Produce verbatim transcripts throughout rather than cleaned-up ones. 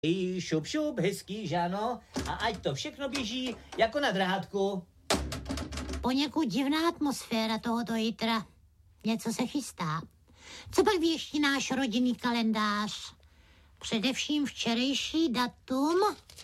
I šup šup, hezký, že ano? A ať to všechno běží jako na drátku. Poněkud divná atmosféra tohoto jitra. Něco se chystá. Co pak věští náš rodinný kalendář? Především včerejší datum.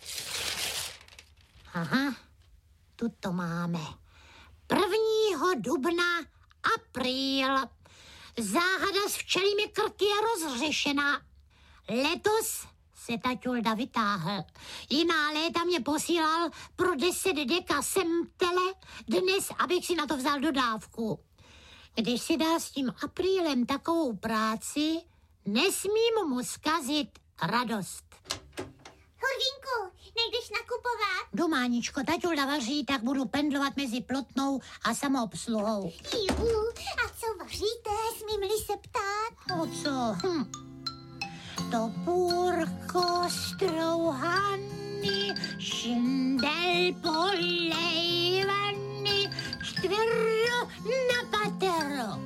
Aha, tu to máme. prvního dubna, apríl. Záhada s včelými krky je rozřešena. Letos se taťulda vytáhl. Jiná léta mě posílal pro deset deka sem tele, dnes, abych si na to vzal dodávku. Když si dá s tím aprílem takovou práci, nesmím mu zkazit radost. Hurvínku, nejdeš nakupovat? Dománičko, taťulda vaří, tak budu pendlovat mezi Plotnou a samoobsluhou. Juhu, a co vaříte, smím-li se ptát? O co? Hm. Topůrko, strouhany, šindel polejvany, čtvero na patero,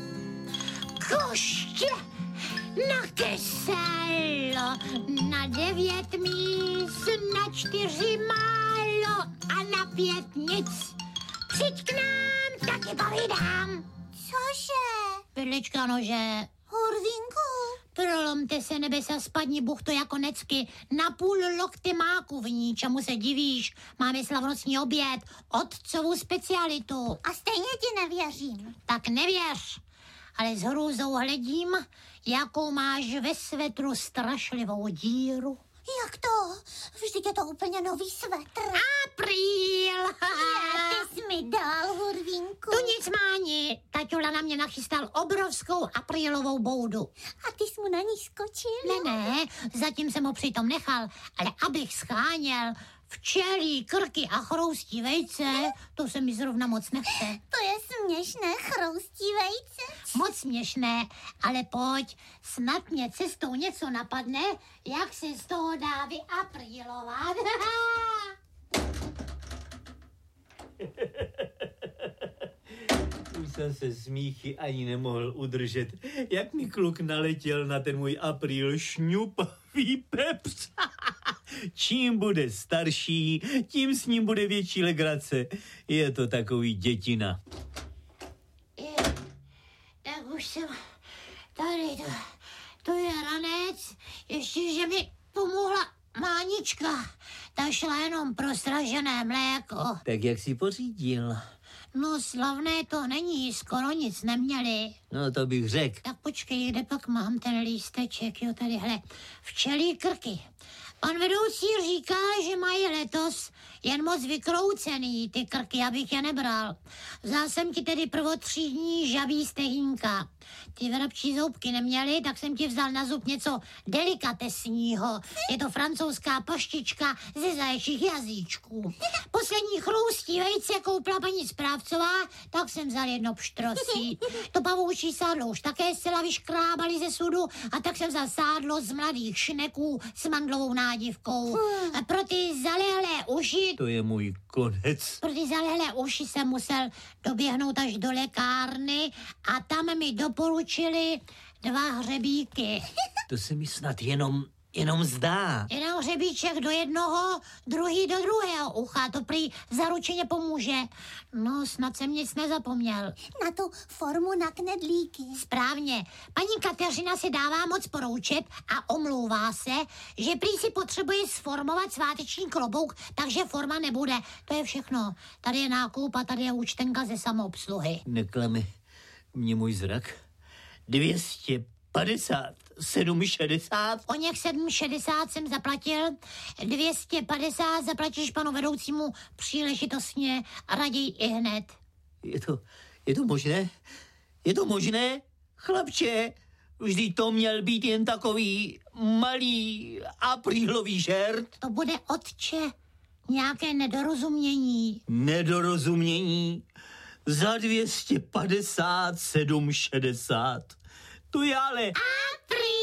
koště na kesalo, na devět míst, na čtyři málo a na pět nic. Přijď k nám, taky povídám. Cože? Pidlička nože. Hurvínku. Prolomte se nebesa, spadni buchto jako necky. Na půl lokty mákuvní, čemu se divíš? Máme slavnostní oběd, otcovu specialitu. A stejně ti nevěřím. Tak nevěř, ale s hrůzou hledím, jakou máš ve svetru strašlivou díru. Jak to? Vždyť je to úplně nový svetr. Apríl! Já, ty jsi mi dal, Hurvínku. Tu nic máni, taťula na mě nachystal obrovskou aprílovou boudu. A ty jsi mu na ní skočil? Ne, ne, zatím jsem ho přitom nechal, ale abych scháněl včelí, krky a chroustí vejce, to se mi zrovna moc nechce. To je směšné, chroustí vejce. Moc směšné, ale pojď, snad mě cestou něco napadne, jak se z toho dá vyaprílovat. Už jsem se smíchy ani nemohl udržet, jak mi kluk naletěl na ten můj apríl šňupavý pepř. Čím bude starší, tím s ním bude větší legrace. Je to takový dětina. Je, tak už jsem tady, to, to je ranec, ještě, že mi pomohla Mánička. Ta šla jenom pro sražené mléko. Tak jak si pořídil? No slavné to není, skoro nic neměli. No to bych řekl. Tak počkej, kde pak mám ten lísteček, jo, tadyhle. Včelí krky. Pan vedoucí říká, že mají letos jen moc vykroucený ty krky, abych je nebral. Vzal jsem ti tedy prvotřídní žabí stehínka. Ty vrabčí zoubky neměly, tak jsem ti vzal na zub něco delikatesního. Je to francouzská paštička ze zaječích jazyčků. Poslední chroustí vejce koupila paní správcová, tak jsem vzal jedno pštrosí. To pavoučí sádlo už také zcela vyškrábali ze sudu a tak jsem vzal sádlo z mladých šneků s mandlovou nádivkou. A pro ty zalehlé uši... To je můj konec. Pro ty zalehlé uši jsem musel doběhnout až do lékárny a tam mi doporučili dva hřebíky. To se mi snad jenom, jenom zdá. Jeden hřebíček do jednoho, druhý do druhého ucha, to prý zaručeně pomůže. No, snad jsem nic nezapomněl. Na tu formu na knedlíky. Správně. Paní Kateřina se dává moc poroučet a omlouvá se, že prý si potřebuje sformovat sváteční klobouk, takže forma nebude. To je všechno. Tady je nákup a tady je účtenka ze samoobsluhy. Neklame mě můj zrak. dvě stě padesát, sedm šedesát. O něch sedm šedesát jsem zaplatil, dvě stě padesát zaplatíš panu vedoucímu příležitostně a raději i hned. Je to, je to možné? Je to možné? Chlapče, vždyť to měl být jen takový malý aprílový žert. To bude, otče, nějaké nedorozumění. Nedorozumění? Za dvě stě padesát, sedm šedesát. To je ale... Apríl!